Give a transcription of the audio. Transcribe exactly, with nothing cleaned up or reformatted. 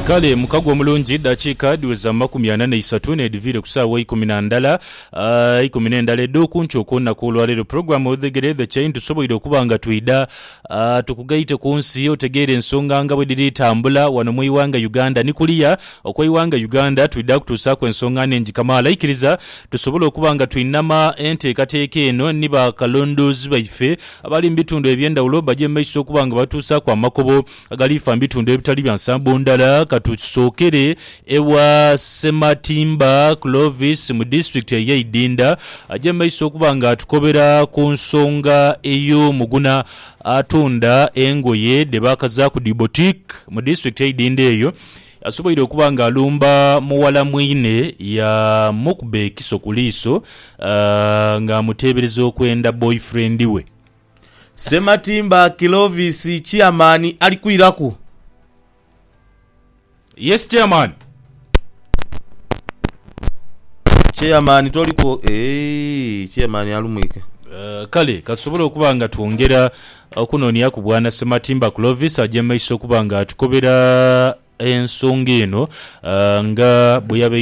Kale mukagwa mulungi dakiika diweza makumi ana na isatu ne divire kusaawa ikumi na ndala uh, ikumi n'endala edduuku nkyokonna kulwalero program odhegere the chain tusoboire okubanga tuida uh, tukugaite ku nsi otegeere ensonga nga bwe diri tambula wano mu iwanga Uganda nikuliya okwiwanga Uganda tuida kutusaako ensonga nengi kamala ikiriza tusobola okubanga tuinama enteekateeka eno niba kalondozi baife abali mbitundu ebyendawulo baje maiso okubanga batusaako amakobo agalifa mbitundu ebitali bya nsambo ndala katusokere ewa Sematimba Clovis mu district ya Idinda aje maiso okubanga atukobera ku nsonga eyo muguna atunda engoye debakaza ku Dibotique mu district ya Idinda eyo asoboire okubanga alumba muwala mwine ya Mukbe Kisokuliso uh, nga mutebereza okwenda boyfriend we. Sematimba Clovis chairman alikwiraku. Yes chairman. Chairman toliko eh chairman alumwike. Uh, kale kasobola okubanga tuongera okunonya ku bwana Sematimba Clovis aje maiso okubanga atukobera ensonga eno uh, nga bwe